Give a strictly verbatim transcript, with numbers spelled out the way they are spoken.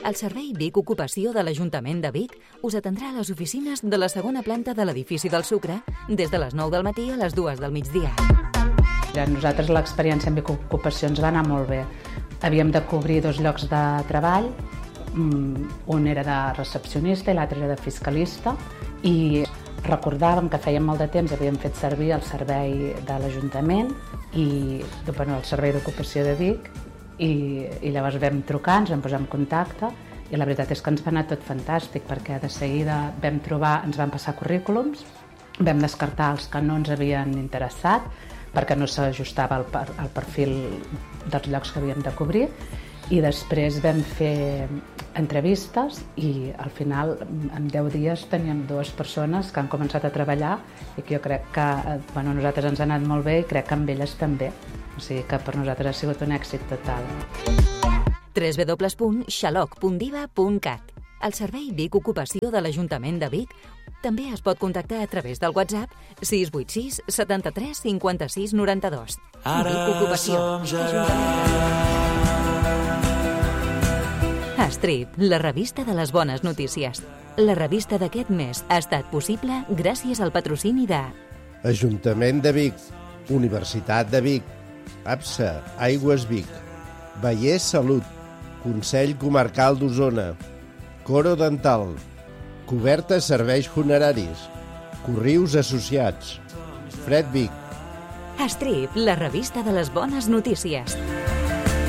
El Servei Vic Ocupació de l'Ajuntament de Vic us atendrà a les oficines de la segona planta de l'edifici del Sucre des de les nou del matí a les dues del migdia. A nosaltres l'experiència en Vic Ocupació ens va anar molt bé. Havíem de cobrir dos llocs de treball, un era de recepcionista i l'altre era de fiscalista, i recordàvem que fèiem molt de temps, havíem fet servir el servei de l'Ajuntament i bueno, el Servei d'Ocupació de Vic, i, i llavors vam trucar, ens vam posar en contacte, i la veritat és que ens va anar tot fantàstic, perquè de seguida vam trobar, ens van passar currículums, vam descartar els que no ens havien interessat, perquè no s'ajustava al, al perfil dels llocs que havíem de cobrir, i després vam fer entrevistes i al final en deu dies teníem dues persones que han començat a treballar i que jo crec que bueno, a nosaltres ens ha anat molt bé i crec que amb elles també. O sigui que per nosaltres ha sigut un èxit total. w w w punt xaloc punt diva punt cat. El Servei Vic Ocupació de l'Ajuntament de Vic també es pot contactar a través del WhatsApp sis vuit sis setanta-tres cinquanta-sis noranta-dos. Vic Ocupació. Strip, la revista de les bones notícies. La revista d'aquest mes ha estat possible gràcies al patrocini de Ajuntament de Vic, Universitat de Vic, APSA, Aigües Vic, Vallès Salut, Consell Comarcal d'Osona, Coro Dental, Coberta Serveis Funeraris, Corrius Associats, Fred Vic. Strip, la revista de les bones notícies.